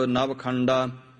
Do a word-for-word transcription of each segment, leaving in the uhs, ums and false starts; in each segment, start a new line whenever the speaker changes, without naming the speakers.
ਨਵਖੰਡਾ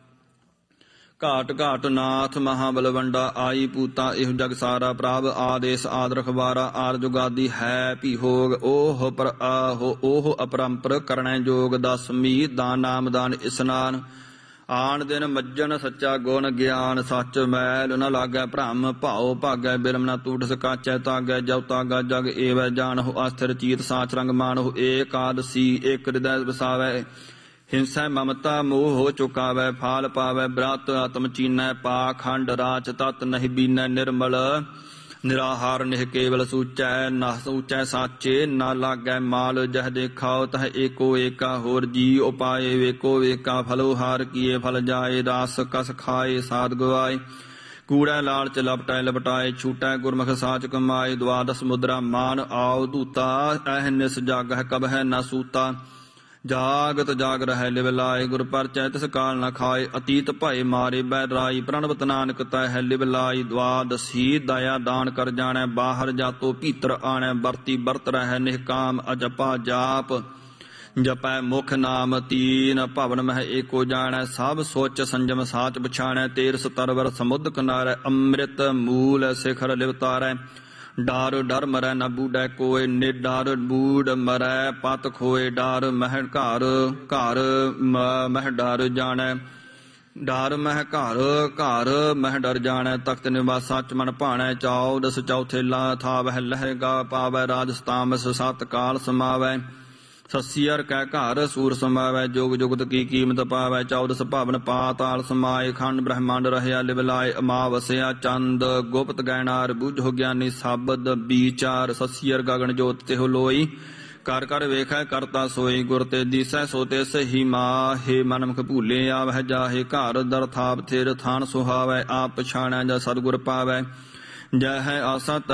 ਘਾਟ ਘਾਟ ਨਾਥ ਮਹਾਬਲਵੰਡਾ ਆਈ ਪੂਤਾ ਇਹ ਜਗ ਸਾਰਾ ਪ੍ਰਭ ਆਦੇਸ਼ ਆਦ ਰਖਵਾਰਾ ਆਰ ਜੁਗਾਦੀ ਹੈ ਭੀ ਹੋਗ ਓਹ ਪਰ ਆਹੋ ਓਹ ਅਪਰੰਪਰ ਕਰਣੈ ਜੋਗ ਦਸਮੀ ਦਾਨ ਨਾਮ ਦਾਨ ਇਸਨਾਨ ਆਣ ਦਿਨ ਮੱਜਣ ਸੱਚਾ ਗੁਣ ਗਿਆਨ ਸੱਚ ਮੈਲ ਨ ਲਾਗੈ ਭ੍ਰਮ ਭਾਉ ਭਾਗੈ ਬਿਰਮ ਨ ਟੂਟ ਸਕਾਚੈ ਤਾਗੈ ਜਬ ਤਾਗਾ ਜਗ ਏਵੈ ਜਾਣਹੁ ਅਸਥਿਰ ਚੀਤ ਸਾਚ ਰੰਗ ਮਾਨਹੁ ਏਕਾਦਸੀ ਏਕ ਹਿਰਦੈ ਵਸਾਵੈ ਹਿੰਸੈ ਮਮਤਾ ਮੋਹ ਚੁਕਾਵੈ ਫਾਲ ਪਾਵੈ ਬ੍ਰਤ ਆਤਮ ਚੀਨੈ ਪਾਖੰਡ ਰਾਚ ਤਤ ਨਹੀਂ ਬੀਨੈ ਨਿਰਮਲ ਨਿਰਾਹਾਰ ਨਿਹ ਕੇਵਲ ਸੂਚੈ ਨਾ ਸੂਚੈ ਸਾਚੇ ਨਾ ਲਾਗੈ ਮਾਲ ਜਹ ਦੇਖਾਓ ਤਹ ਏਕੋ ਏਕਾ ਹੋਰ ਜੀ ਉਪਾਏ ਵੇਕੋ ਵੇਕਾ ਫਲੋ ਹਾਰ ਕੀਏ ਫਲ ਜਾਏ ਰਾਸ ਕਸ ਖਾਏ ਸਾਧ ਗਵਾਏ ਕੂੜੈ ਲਾਲਚ ਲਪਟੈ ਲਪਟਾਏ ਛੂਟੈ ਗੁਰਮੁਖ ਸਾਚ ਕਮਾਏ ਦਵਾਦਸ ਮੁਦਰਾ ਮਾਨ ਆਓ ਦੂਤਾ ਅਹਨਿਸ ਜਾਗਹਿ ਕਬਹਿ ਨਾ ਸੂਤਾ ਜਾਗਤ ਜਾਗ ਰਹਿ ਲਿਵ ਲਾਏ ਗੁਰ ਪਰਚੈ ਤਿਸ ਕਾਲ ਨ ਖਾਏ ਅਤੀਤ ਭਏ ਮਾਰੇ ਬੈ ਰਾਈ ਪ੍ਰਣਵਤ ਨਾਨਕ ਤੈ ਲਿਵ ਲਾਈ ਦਵਾਦਸੀ ਦਇਆ ਦਾਨ ਕਰ ਜਾਣੈ ਬਾਹਰ ਜਾਤੋ ਭੀਤਰ ਆਣੈ ਵਰਤੀ ਵਰਤ ਰਹਿ ਨਿਹਕਾਮ ਅਜਪਾ ਜਾਪ ਜਪੈ ਮੁਖ ਨਾਮ ਤੀਨ ਭਵਨ ਮਹਿ ਏਕੋ ਜਾਣੈ ਸਭ ਸੋਚ ਸੰਜਮ ਸਾਚ ਪਛਾਣੈ ਤੇਰਸ ਤਰਵਰ ਸਮੁਦ ਕਿਨਾਰੈ ਅੰਮ੍ਰਿਤ ਮੂਲ ਸਿਖਰ ਲਿਵ ਤਾਰੈ ਡਰ ਡਰ ਮਰੈ ਨ ਬੂਢੈ ਕੋਇ ਨਿਡਰ ਬੂਢ ਮਰੈ ਪਤ ਖੋਏ ਡਰ ਮਹਿ ਘਰ ਘਰ ਮਹਿ ਡਰ ਜਾਣੈ ਡਰ ਮਹਿ ਘਰ ਘਰ ਮਹਿ ਡਰ ਜਾਣੈ ਤਖਤ ਨਿਵਾਸ ਸੱਚ ਮਨ ਭਾਣੈ ਚੌਦਸ ਚੌਥੇ ਲਾ ਥਾਵਹਿ ਲਹਿਗਾ ਪਾਵੈ ਰਾਜਸ ਤਾਮਸ ਸਤ ਕਾਲ ਸਮਾਵੈ ਸੱਸੀਅਰ ਕੈ ਘਰ ਸੂਰ ਸਮਾਵੈ ਜੋਗ ਜੁਗਤ ਕੀ ਕੀਮਤ ਪਾਵੈ ਚੌਦਸ ਭਵਨ ਪਾਤਾਲ ਸਮਾਏ ਖੰਡ ਬ੍ਰਹਮੰਡ ਰਹਿਆ ਲਿਵ ਲਾਏ ਅਮਾਵਸਿਆ ਚੰਦ ਗੁਪਤ ਗੈਨਾਰ ਬੁੱਝੋ ਗਿਆਨੀ ਸਾਬਦ ਵਿਚਾਰ ਸੱਸੀਅਰ ਗਗਨ ਜੋਤ ਤਿਹੁ ਲੋਈ ਕਰ ਕਰ ਵੇਖੈ ਕਰਤਾ ਸੋਈ ਗੁਰ ਤੇ ਦੀਸੈ ਸੋ ਤੇ ਸਹੀ ਮਾਹੇ ਮਨਮੁਖ ਭੂਲੇ ਆਵਹਿ ਜਾਹੇ ਘਰ ਦਰ ਥਾਪ ਥਿਰ ਥਾਨ ਸੁਹਾਵੈ ਆਪ ਪਛਾਣੈ ਜਾ ਸਤਿਗੁਰ ਪਾਵੈ ਜੈ ਹੈ ਆਸਾ